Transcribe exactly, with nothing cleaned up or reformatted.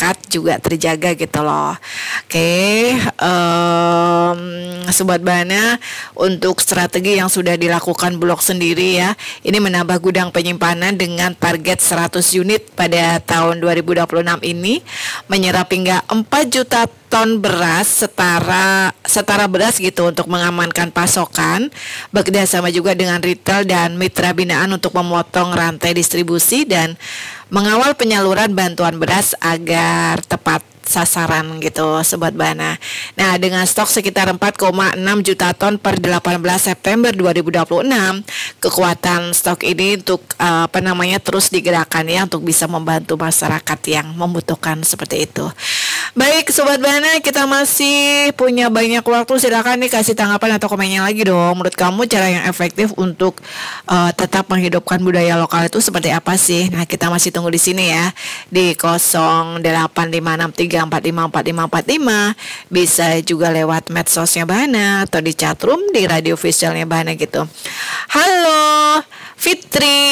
masyarakat juga terjaga gitu loh. Oke, um, Sobat Bana, untuk strategi yang sudah dilakukan Bulog sendiri ya, ini menambah gudang penyimpanan dengan target seratus unit pada tahun dua ribu dua puluh enam ini, menyerap hingga empat juta ton beras setara setara beras gitu untuk mengamankan pasokan, bekerja sama juga dengan retail dan mitra binaan untuk memotong rantai distribusi dan mengawal penyaluran bantuan beras agar tepat sasaran gitu Sobat Bana. Nah, dengan stok sekitar empat koma enam juta ton per delapan belas September dua ribu dua puluh enam, kekuatan stok ini untuk uh, apa namanya terus digerakkan ya untuk bisa membantu masyarakat yang membutuhkan seperti itu. Baik Sobat Bana, kita masih punya banyak waktu, silakan nih kasih tanggapan atau komennya lagi dong. Menurut kamu cara yang efektif untuk uh, tetap menghidupkan budaya lokal itu seperti apa sih? Nah, kita masih tunggu di sini ya di nol delapan lima enam tiga empat lima empat lima empat lima, bisa juga lewat medsosnya Bana atau di chatroom di radio officialnya Bana gitu. Halo Fitri.